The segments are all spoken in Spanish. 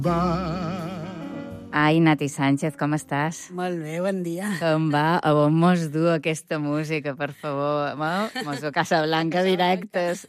Ai, Nati Sánchez, com estàs? Molt bé, bon dia. Com va? A on mos du aquesta música, per favor? Mos du Casablanca directes.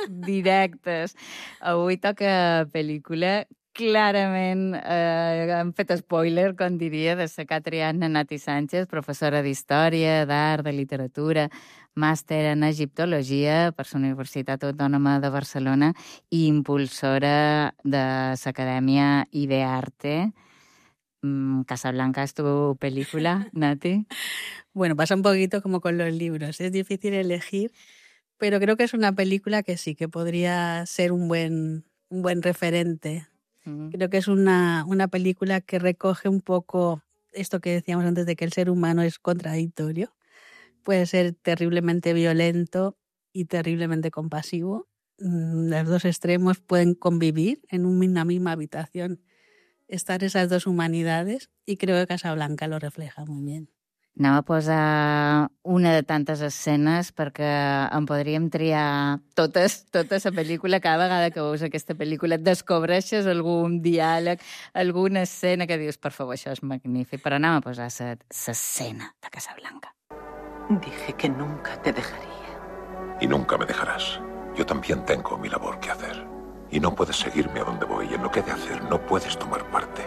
Avui toca pel·lícula. Clarament hem fet spoiler, com diria, de la que ha triat Nati Sánchez, professora d'Història, d'Art, de Literatura, màster en Egiptologia per la Universitat Autònoma de Barcelona i impulsora de l'Acadèmia Idearte. Casablanca es tu película, Nati. Bueno, pasa un poquito como con los libros. Es difícil elegir, pero creo que es una película que sí, que podría ser un buen referente. Creo que es una película que recoge un poco esto que decíamos antes de que el ser humano es contradictorio. Puede ser terriblemente violento y terriblemente compasivo. Los dos extremos pueden convivir en una misma habitación. Estar esas dos humanidades i creo que Casablanca lo refleja muy bien. Anem a posar una de tantes escenes perquè en podríem triar totes la pel·lícula. Cada vegada que veus aquesta pel·lícula et descobreixes algun diàleg, alguna escena que dius, per favor, això és magnífic. Però anem a posar l'escena de Casablanca. Dije que nunca te dejaría. Y nunca me dejarás. Yo también tengo mi labor que hacer. Y no puedes seguirme a donde voy. En lo que he de hacer no puedes tomar parte.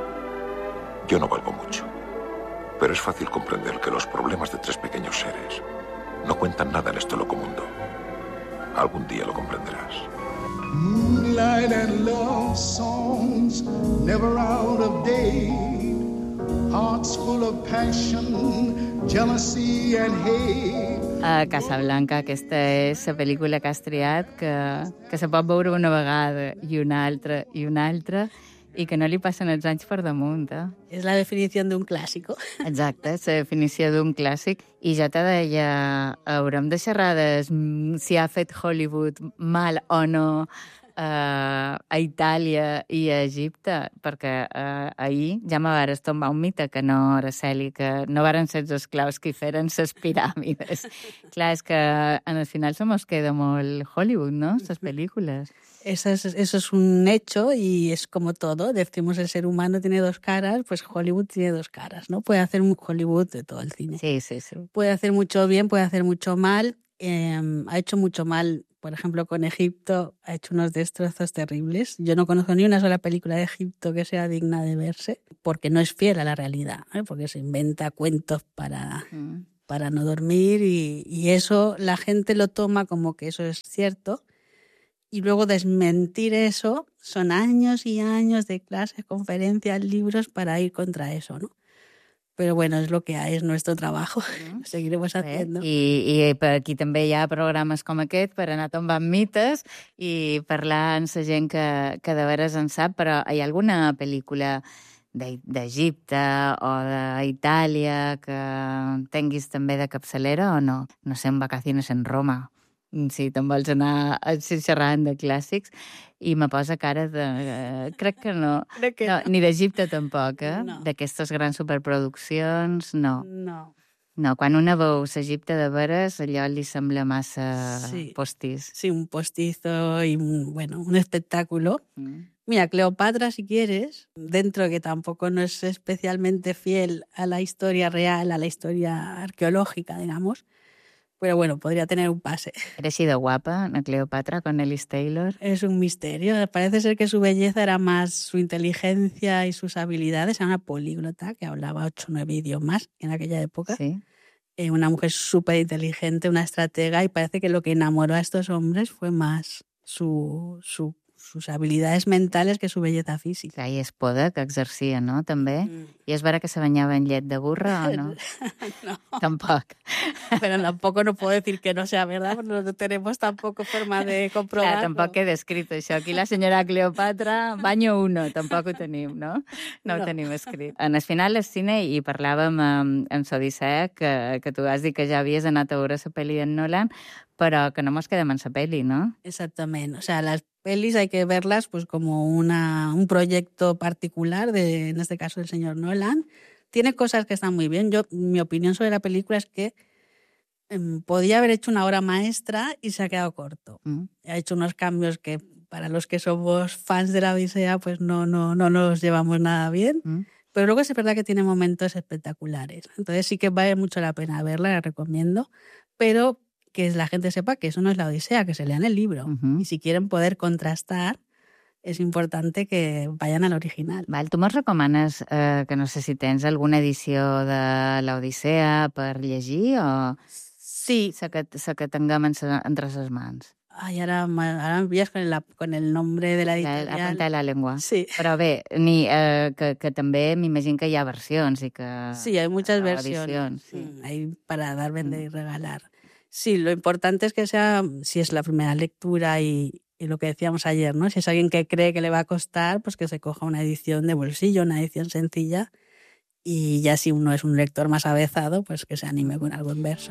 Yo no valgo mucho. Pero es fácil comprender que los problemas de tres pequeños seres no cuentan nada en este loco mundo. Algún día lo comprenderás. Moonlight and love songs, never out of date. Hearts full of passion, jealousy and hate. A Casablanca, aquesta és la pel·lícula que has triat, que se pot veure una vegada i una altra i que no li passen els anys per damunt. És la definició d'un clàssic. Exacte, és la definició d'un clàssic. I jo te deia, haurem de xerrar de si ha fet Hollywood mal o no a Itàlia i a Egipte, perquè ahir ja me vares tombar un mite que no, Araceli, que no varen ser els esclaus que hi feren les piràmides. Clar, és que en el final se mos queda molt Hollywood, ¿no? Les pel·lícules. Eso es un hecho y es como todo. Decimos el ser humano tiene dos caras, pues Hollywood tiene dos caras, ¿no? Puede hacer un Hollywood de todo el cine. Sí. Puede hacer mucho bien, puede hacer mucho mal. Ha hecho mucho mal, por ejemplo, con Egipto, ha hecho unos destrozos terribles. Yo no conozco ni una sola película de Egipto que sea digna de verse, porque no es fiel a la realidad, ¿eh? Porque se inventa cuentos para no dormir y eso la gente lo toma como que eso es cierto. Y luego desmentir eso son años y años de clases, conferencias, libros para ir contra eso, ¿no? Però bueno, és el que hay, és nuestro trabajo. Seguiremos haciendo. I per aquí també hi ha programes com aquest per anar tombant mites i parlar amb la gent que de veres en sap, però hi ha alguna pel·lícula d'Egipte o d'Itàlia que tinguis també de capçalera o no? No sé, en Vacaciones en Roma. Sí, te'n vols anar xerrant de clàssics i me posa cara de... crec que no. No, ni d'Egipte tampoc, eh? No. D'aquestes grans superproduccions, no. No, quan una veu l'Egipte de veres, allò li sembla massa postís. Sí, un postizo y un espectáculo. Mira, Cleopatra, si quieres, dentro que tampoco no es especialmente fiel a la historia real, a la historia arqueológica, digamos, pero bueno, podría tener un pase. ¿Era así de guapa, la Cleopatra, con Ellis Taylor? Es un misterio. Parece ser que su belleza era más su inteligencia y sus habilidades. Era una políglota que hablaba 8 o 9 idiomas en aquella época. Sí. Una mujer súper inteligente, una estratega, y parece que lo que enamoró a estos hombres fue más sus habilidades mentales que su belleza física. I és poder que exercia, no?, també. I és vera que se banyava en llet de burra o no? No. Tampoc. Pero tampoco no puedo decir que no sea verdad, porque no tenemos tampoco forma de comprobarlo. Clar, tampoc queda escrit això. Aquí la senyora Cleopatra, baño 1, tampoc ho tenim, no? No ho tenim escrit. En el final del cine, i parlàvem amb l'Odissea, que tu has dit que ja havies anat a veure la pel·li d'en Nolan, però que no mos quedem en la pel·li, no? Exactamente. O sea, las pelis hay que verlas pues como un proyecto particular, en este caso del señor Nolan. Tiene cosas que están muy bien. Mi opinión sobre la película es que podía haber hecho una obra maestra y se ha quedado corto. Ha hecho unos cambios que para los que somos fans de la Odisea, pues no nos llevamos nada bien. Pero luego es verdad que tiene momentos espectaculares. Entonces sí que vale mucho la pena verla, la recomiendo. Pero que la gente sepa que eso no es la Odisea, que se lean el libro. Y si quieren poder contrastar, és importante que vayan al original. Val, tu mos recomanes que no sé si tens alguna edició de l'Odissea per llegir o sí, la que tinguem entre les mans? Ay, ahora me pillas con el nombre de la editorial. La Fuente de la Lengua. Sí. Però bé, que també m'imagino que hi ha versions i que... Sí, hay muchas versiones. Edicions, sí. Hay para dar, vender y regalar. Sí, lo importante es que sea, si es la primera lectura y lo que decíamos ayer, ¿no? Si es alguien que cree que le va a costar, pues que se coja una edición de bolsillo, una edición sencilla, y ya si uno es un lector más avezado, pues que se anime con algo en verso.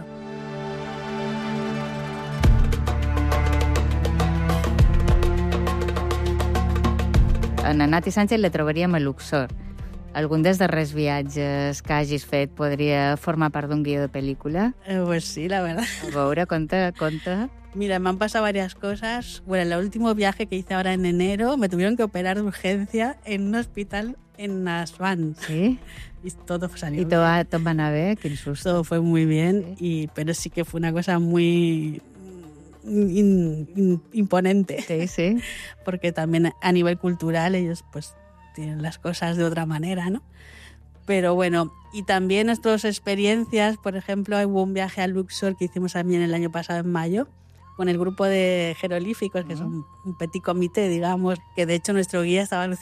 A Nati Sánchez la trobaríem a Luxor. Algun dels darrers viatges que hagis fet podria formar part d'un guió de pel·lícula? Pues sí, la verdad. A veure, conta. Mira, me han pasado varias cosas. Bueno, el último viaje que hice ahora en enero me tuvieron que operar de urgencia en un hospital en Aswan. Sí? Y todo salió bien. ¿Y todo va a anar bé? Quin susto. Todo fue muy bien, sí. Pero sí que fue una cosa muy imponente. Sí, sí. Porque también a nivel cultural ellos pues tienen las cosas de otra manera, ¿no? Pero bueno, y también nuestras experiencias, por ejemplo, hubo un viaje a Luxor que hicimos también el año pasado en mayo, con el grupo de jeroglíficos, que son un petit comité, digamos, que de hecho nuestro guía estaba